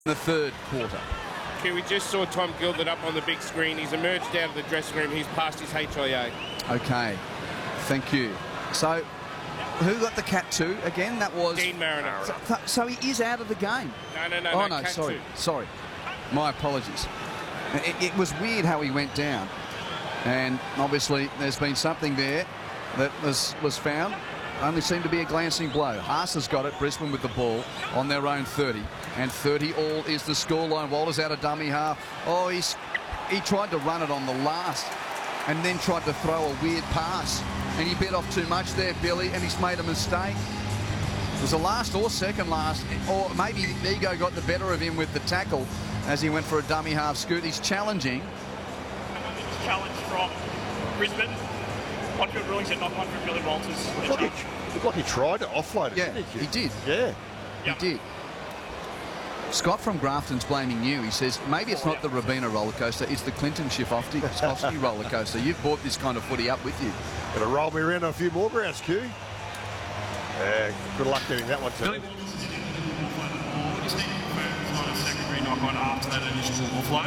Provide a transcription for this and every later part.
the third quarter. Okay, we just saw Tom Gilbert up on the big screen. He's emerged out of the dressing room. He's passed his HIA. Okay, thank you. So, who got the cat two again? That was Dean Mariner. So he is out of the game. No, no, cat sorry, two. sorry. My apologies. It was weird how he went down, and obviously there's been something there that was found. Only seemed to be a glancing blow. Haas has got it. Brisbane with the ball on their own 30. And 30 all is the scoreline. Walters out of dummy half. Oh, he tried to run it on the last and then tried to throw a weird pass. And he bit off too much there, Billy, and he's made a mistake. It was the last or second last, or maybe the ego got the better of him with the tackle as he went for a dummy half scoot. He's challenging. Challenge from Brisbane. On-field ruling said not one for Billy Walters. Looked like he tried to offload it, didn't he? He did. Yeah. He did. Scott from Grafton's blaming you. He says, maybe it's not the Rabina roller coaster, it's the Clinton Schifofsky roller coaster. You've brought this kind of footy up with you. Gonna roll me around on a few more grounds, Q. Good luck getting that one Billy too. Walters is in the offload ball. Just need to confirm it's not a secondary knock-on after that initial offload.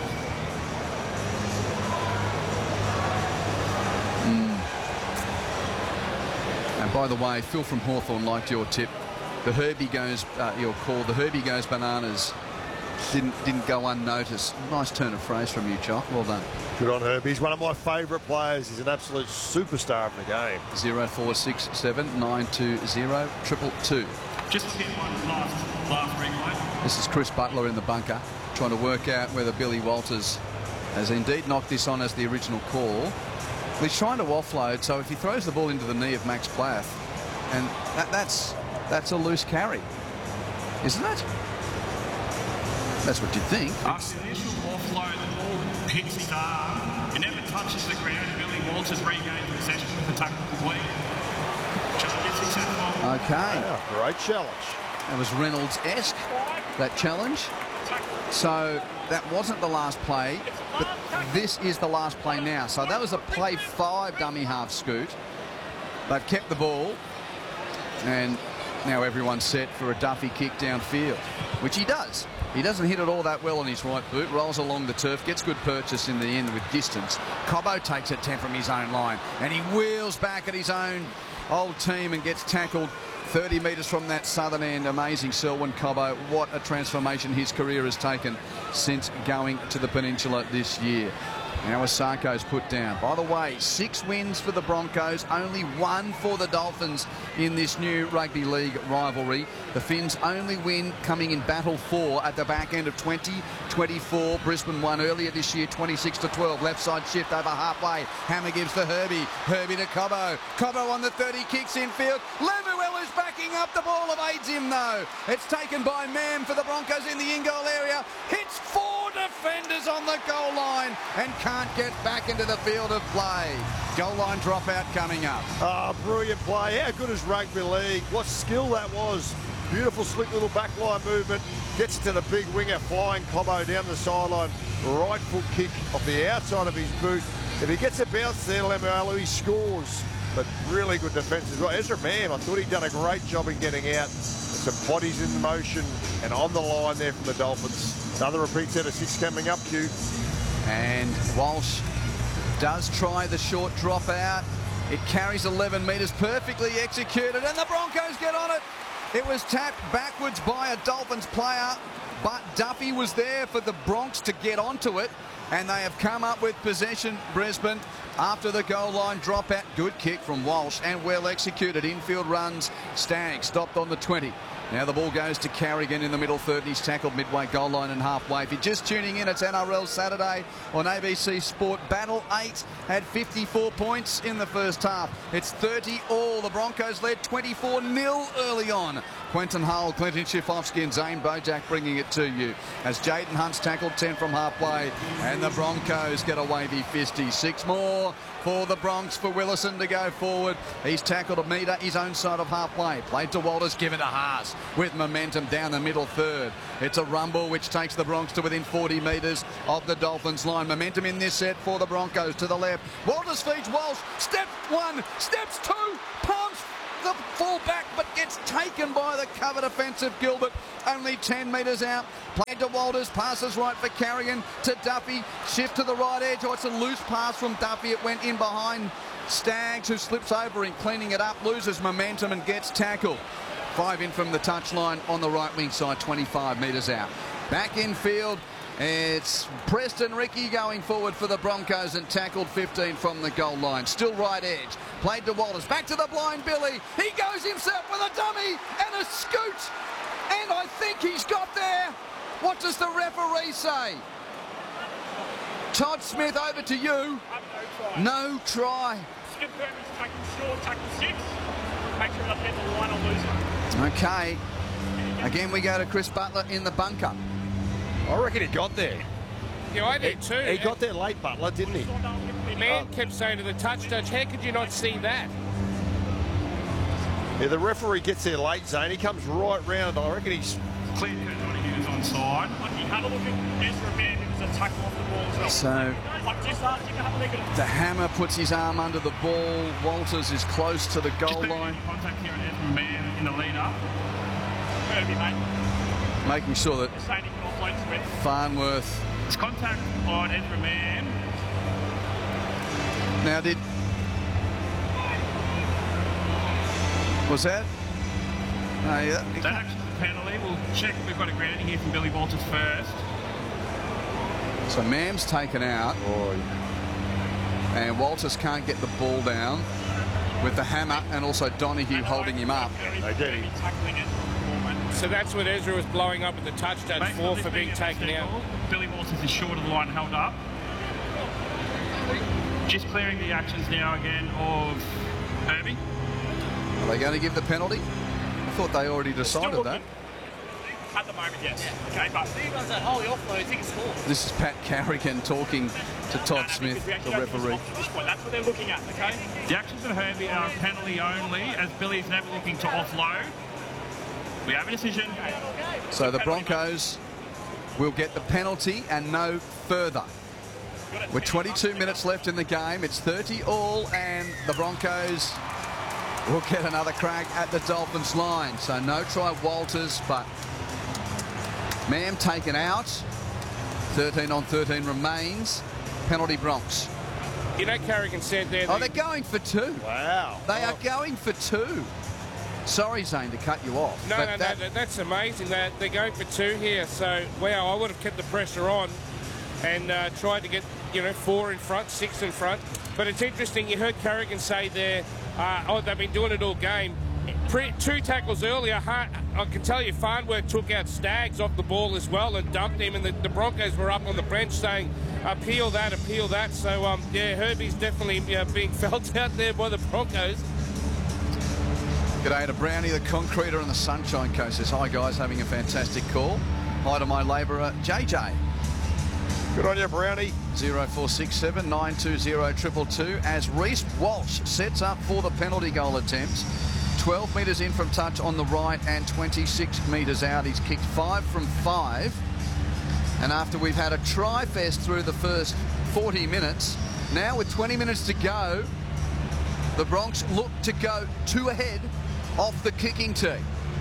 And by the way, Phil from Hawthorn liked your tip. The Herbie goes, your call, the Herbie goes bananas didn't go unnoticed. Nice turn of phrase from you, Chock. Well done. Good on Herbie. He's one of my favourite players. He's an absolute superstar in the game. 0467 920 222. Just looking at one last replay. This is Chris Butler in the bunker, trying to work out whether Billy Walters has indeed knocked this on as the original call. He's trying to offload, so if he throws the ball into the knee of Max Plath, and that's a loose carry, isn't it? That's what you'd think. After the initial offload, the ball hits his arm. It never touches the ground. Billy Walters regains possession with the tackle complete. Just gets himself on. Okay. Yeah, great challenge. That was Reynolds-esque, that challenge. So that wasn't the last play, but this is the last play now. So that was a play 5 dummy half scoot. They've kept the ball, and now everyone's set for a Duffy kick downfield, which he does. He doesn't hit it all that well on his right boot, rolls along the turf, gets good purchase in the end with distance. Cobbo takes it 10 from his own line, and he wheels back at his own old team and gets tackled 30 metres from that southern end. Amazing, Selwyn Cobbo. What a transformation his career has taken since going to the Peninsula this year. Now Osaka's put down. By the way, 6 wins for the Broncos, only 1 for the Dolphins in this new rugby league rivalry. The Finns' only win coming in battle 4 at the back end of 2024. Brisbane won earlier this year, 26-12. Left side shift over halfway. Hammer gives to Herbie. Herbie to Cobbo. Cobbo on the 30, kicks infield. Lemuel is backing up. The ball evades him though. It's taken by Mam for the Broncos in the in-goal area. Hits 4 defenders on the goal line and can't get back into the field of play. Goal line dropout coming up. Brilliant play. How good is rugby league? What skill that was. Beautiful slick little backline movement. Gets to the big winger, flying Cobbo down the sideline. Right foot kick off the outside of his boot. If he gets a bounce there, Lemuelu, he scores. But really good defence as well. Ezra Mam, I thought he'd done a great job in getting out. Some bodies in motion and on the line there from the Dolphins. Another repeat set of 6 coming up, Q. And Walsh does try the short drop out. It carries 11 metres, perfectly executed, and the Broncos get on it. It was tapped backwards by a Dolphins player, but Duffy was there for the Bronx to get onto it, and they have come up with possession, Brisbane, after the goal line dropout. Good kick from Walsh and well executed. Infield runs. Stagg stopped on the 20. Now the ball goes to Carrigan in the middle third. He's tackled midway goal line and halfway. If you're just tuning in, it's NRL Saturday on ABC Sport. Battle 8 had 54 points in the first half. It's 30 all. The Broncos led 24-0 early on. Quentin Hull, Clinton Schifofsky and Zane Bojack bringing it to you as Jaden Hunt's tackled 10 from halfway, and the Broncos get a wavy fisty. 6 more for the Bronx, for Willison to go forward. He's tackled a metre his own side of halfway. Played to Walters, given to Haas with momentum down the middle third. It's a rumble which takes the Bronx to within 40 metres of the Dolphins line. Momentum in this set for the Broncos to the left. Walters feeds Walsh. Step 1, steps 2, pumps the full back, but gets taken by the cover defensive Gilbert. Only 10 metres out. Played to Walters. Passes right for Carrigan to Duffy. Shift to the right edge. Oh, it's a loose pass from Duffy. It went in behind Staggs, who slips over him, cleaning it up, loses momentum and gets tackled. 5 in from the touchline on the right wing side, 25 metres out. Back in field, it's Preston Ricky going forward for the Broncos and tackled 15 from the goal line. Still right edge. Played to Walters. Back to the blind Billy. He goes himself with a dummy and a scoot. And I think he's got there. What does the referee say? Todd Smith, over to you. No try. Skip Herman's tackle short, tackle 6. Make sure they'll hit the line or lose it. Okay. Again, we go to Chris Butler in the bunker. I reckon he got there. Yeah, I did too. He got there late, Butler, didn't he? The man kept saying to the touch judge, how could you not see that? Yeah, the referee gets there late, Zane. He comes right round. I reckon he's... Clear cut Donahue is onside. Like, you have a look at Ezra Man, who was a tackle off the ball as well. So like, just you can have a look at it. the Hammer puts his arm under the ball. Walters is close to the goal line. Contact here on Ezra Man in the lead up. Kirby, mate. Making sure that Just saying he can offload to it. Farnworth... It's contact on Ezra Man. Now was that? No, yeah. That action's a penalty. We'll check. We've got a grounding here from Billy Walters first. So Mam's taken out. Oh, And Walters can't get the ball down with the Hammer and also Donahue holding him up. They did him. Tackling it. So that's what Ezra was blowing up at the touch judge for being taken out. Billy Walters is short of the line, held up. Just clearing the actions now again of Herbie. Are they going to give the penalty? I thought they already decided that. At the moment, yes. Okay, but that whole offload, I think it's score. This is Pat Carrigan talking to Todd Smith, the referee. That's what they're looking at, okay? The actions of Herbie are a penalty only, as Billy's never looking to offload. We have a decision. So the Broncos will get the penalty and no further. With 22 minutes left in the game, it's 30 all, and the Broncos will get another crack at the Dolphins line. So no try Walters, but Mam taken out. 13 on 13 remains. Penalty Bronx. You know, Carrigan said there... Oh, they're going for 2. wow. They are going for 2. Sorry, Zane, to cut you off. No, that's amazing. They're going for 2 here. So, wow, I would have kept the pressure on and tried to get, 4 in front, 6 in front. But it's interesting, you heard Carrigan say there, they've been doing it all game. 2 tackles earlier, I can tell you, Farnworth took out Staggs off the ball as well and dumped him, and the Broncos were up on the bench saying, appeal that. So, yeah, Herbie's definitely being felt out there by the Broncos. G'day to Brownie, the concreter on the Sunshine Coast. Says, hi guys, having a fantastic call. Hi to my labourer, JJ. Good on you, Brownie. 0467 920 222 as Reece Walsh sets up for the penalty goal attempt. 12 metres in from touch on the right and 26 metres out. He's kicked 5 from 5. And after we've had a try fest through the first 40 minutes, now with 20 minutes to go, the Bronx look to go 2 ahead off the kicking tee.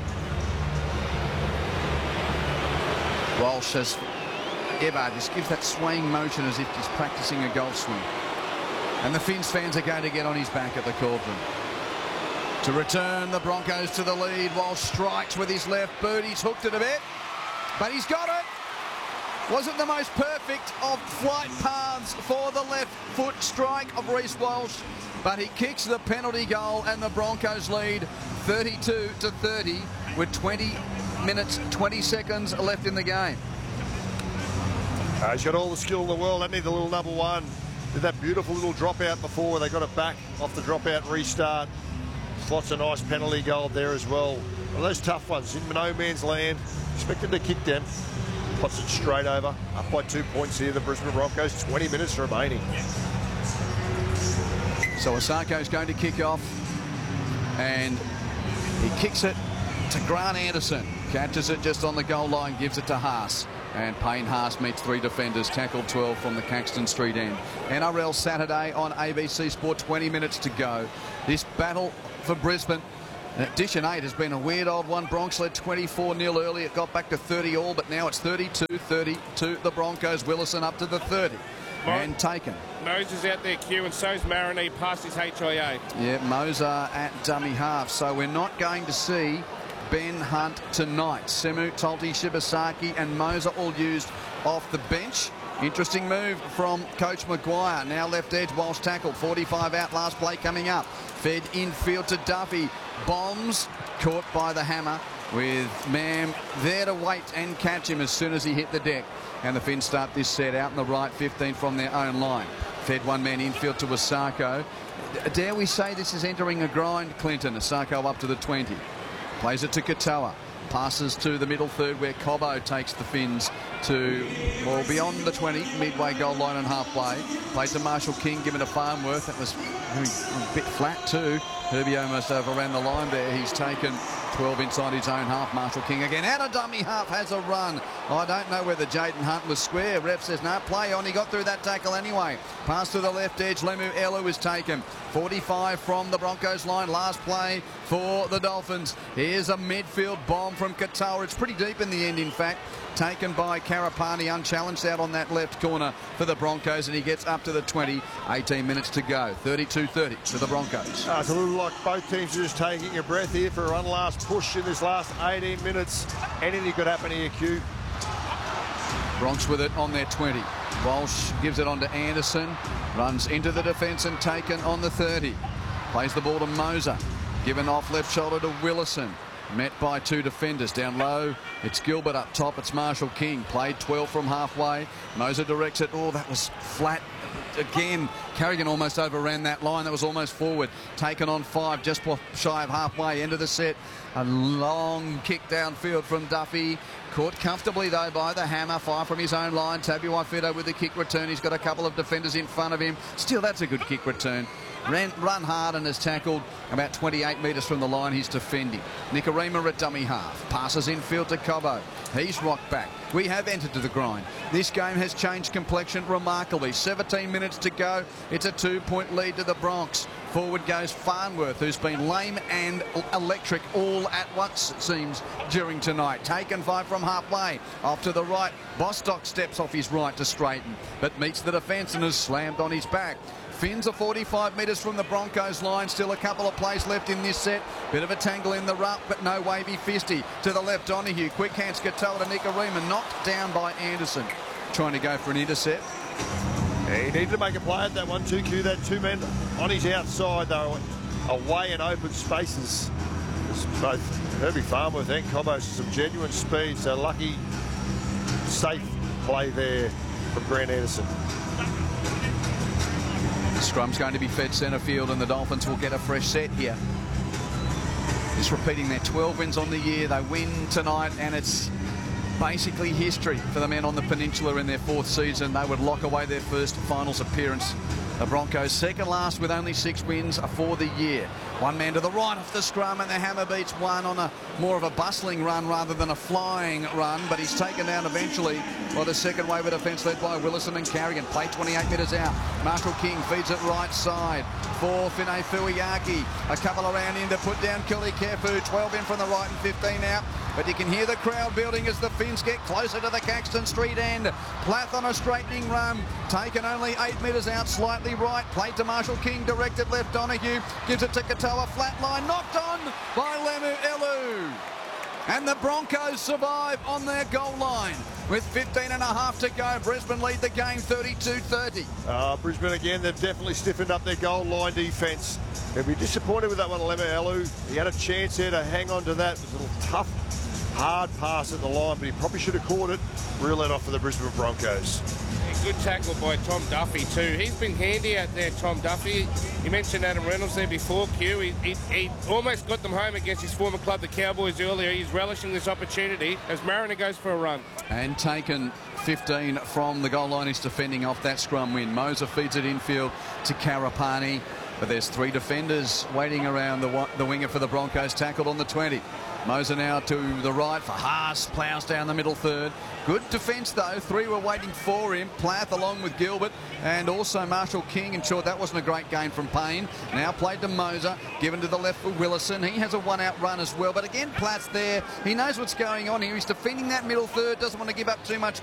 Walsh says, Ebbard just gives that swaying motion as if he's practicing a golf swing. And the Finns fans are going to get on his back at the Cauldron. To return the Broncos to the lead, Walsh strikes with his left boot. He's hooked it a bit, but he's got it. Wasn't the most perfect of flight paths for the left foot strike of Reece Walsh, but he kicks the penalty goal and the Broncos lead 32-30 with 20 minutes, 20 seconds left in the game. He's got all the skill in the world, hasn't he, the little number 1. Did that beautiful little dropout before. They got it back off the dropout restart. Lots of nice penalty goal there as well. One of those tough ones in no man's land. Expected to kick them. Puts it straight over. Up by 2 points here, the Brisbane Broncos. 20 minutes remaining. So Osako's going to kick off, and he kicks it to Grant Anderson. Catches it just on the goal line, gives it to Haas. And Payne Haas meets 3 defenders, tackled 12 from the Caxton Street end. NRL Saturday on ABC Sport, 20 minutes to go. This battle for Brisbane Addition 8 has been a weird old one. Bronx led 24-0 early. It got back to 30 all, but now it's 32-30 to the Broncos. Willison up to the 30 and taken. Moser's out there, Q, and so's Marini past his HIA. Yeah, Moser at dummy half. So we're not going to see Ben Hunt tonight. Semu, Tolti, Shibasaki and Moser all used off the bench. Interesting move from Coach Maguire. Now left edge, Walsh tackled. 45 out, last play coming up. Fed infield to Duffy. Bombs, caught by the hammer with Mam there to wait and catch him as soon as he hit the deck. And the Finns start this set out in the right 15 from their own line. Fed one man infield to Asako. Dare we say this is entering a grind, Clinton? Asako up to the 20. Plays it to Katoa. Passes to the middle third where Cobbo takes the Finns to, well, beyond the 20, midway goal line and halfway. Plays to Marshall King, given to Farnworth. That was a bit flat too. Herbie almost overran the line there. He's taken 12 inside his own half. Marshall King again out of dummy half, has a run. I don't know whether Jaden Hunt was square. Ref says no, play on. He got through that tackle anyway. Pass to the left edge. Lemu Elu is taken. 45 from the Broncos line. Last play for the Dolphins. Here's a midfield bomb from Katoa. It's pretty deep in the end, in fact. Taken by Karapani, unchallenged out on that left corner for the Broncos, and he gets up to the 20. 18 minutes to go. 32-30 to the Broncos. It's a little like both teams are just taking a breath here for one last push in this last 18 minutes. Anything could happen here, Q. Bronx with it on their 20. Walsh gives it on to Anderson. Runs into the defence and taken on the 30. Plays the ball to Moser. Given off left shoulder to Willison. Met by two defenders. Down low, it's Gilbert. Up top, it's Marshall King. Played 12 from halfway. Moser directs it. Oh, that was flat. Again, Carrigan almost overran that line. That was almost forward. Taken on 5, just shy of halfway. End of the set. A long kick downfield from Duffy. Caught comfortably, though, by the hammer. 5 from his own line. Tabu Waifito with the kick return. He's got a couple of defenders in front of him. Still, that's a good kick return. Run hard and has tackled about 28 metres from the line. He's defending. Nikorima at dummy half. Passes infield to Cobbo. He's rocked back. We have entered to the grind. This game has changed complexion remarkably. 17 minutes to go. It's a 2-point lead to the Bronx. Forward goes Farnworth, who's been lame and electric all at once, it seems, during tonight. Taken 5 from halfway. Off to the right. Bostock steps off his right to straighten, but meets the defence and is slammed on his back. Finns are 45 metres from the Broncos line. Still a couple of plays left in this set. Bit of a tangle in the ruck, but no wavy fisty. To the left, Donahue. Quick hands Katoa to Nikorima. Knocked down by Anderson. Trying to go for an intercept. Yeah, he needed to make a play at that 1-2Q. That 2 men on his outside, though, away in open spaces. Both Herbie Farnworth and Cobbo some genuine speed. So lucky, safe play there from Grant Anderson. The scrum's going to be fed centre field and the Dolphins will get a fresh set here. Just repeating their 12 wins on the year. They win tonight and it's basically history for the men on the peninsula in their 4th season. They would lock away their first finals appearance. The Broncos second last with only 6 wins for the year. One man to the right off the scrum and the hammer beats one on a more of a bustling run rather than a flying run, but he's taken down eventually by the second wave of defence led by Willison and Carrigan. Play 28 metres out. Marshall King feeds it right side for Finay Fuiaki. A couple around in to put down Kelly Kefu. 12 in from the right and 15 out. But you can hear the crowd building as the Finns get closer to the Caxton Street end. Plath on a straightening run. Taken only 8 metres out, slightly right. Played to Marshall King, directed left. Donahue gives it to Katoa. Flat line, knocked on by Lemu Elu. And the Broncos survive on their goal line. With 15 and a half to go, Brisbane lead the game 32-30. Brisbane again, they've definitely stiffened up their goal line defence. They'll be disappointed with that one, Lemu Elu. He had a chance there to hang on to that. It was a little tough, hard pass at the line, but he probably should have caught it. Reel that off for the Brisbane Broncos. Good tackle by Tom Duffy too. He's been handy out there, Tom Duffy. You mentioned Adam Reynolds there before, Q. He almost got them home against his former club, the Cowboys, earlier. He's relishing this opportunity as Mariner goes for a run. And taken 15 from the goal line. He's defending off that scrum win. Moser feeds it infield to Karapani. But there's 3 defenders waiting around the winger for the Broncos, tackled on the 20. Moser now to the right for Haas, plows down the middle third. Good defence, though. 3 were waiting for him. Plath along with Gilbert and also Marshall King. And sure, that wasn't a great game from Payne. Now played to Moser, given to the left for Willison. He has a one-out run as well. But again, Plath's there. He knows what's going on here. He's defending that middle third, doesn't want to give up too much